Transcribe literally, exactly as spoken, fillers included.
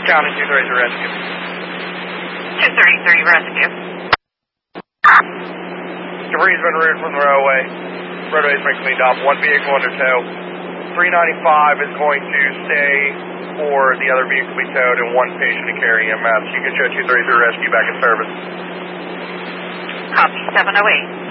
County two thirty-three rescue. two thirty-three rescue. Debris has been removed from the roadway. Roadway has been cleaned up. One vehicle under tow. three ninety-five is going to stay for the other vehicle to be towed and one patient to carry E M S. You can show two thirty-three rescue back in service. Copy seven oh eight.